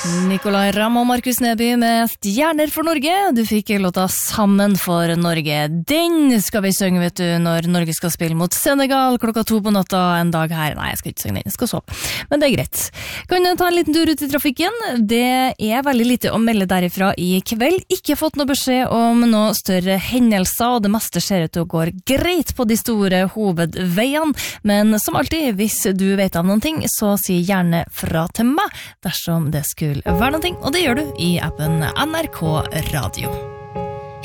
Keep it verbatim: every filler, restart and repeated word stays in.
Nicolai Ramm og Markus Neby med Stjerner for Norge. Du fikk låta Sammen for Norge. Den skal vi synge, vet du, når Norge skal spille mot Senegal klokka to på natta en dag her. Nei, jeg skal ikke synge den, jeg skal sove. Men det er greit. Kan du ta en liten tur ut i trafikken? Det er veldig lite å melde derifra i kveld. Ikke fått noe beskjed om noe større hendelser, og det meste ser ut til å gå greit på de store hovedveiene. Men som alltid, hvis du vet av noen ting, så si gjerne fra til meg dersom det skulle være noe, og det gjør du i appen N R K Radio.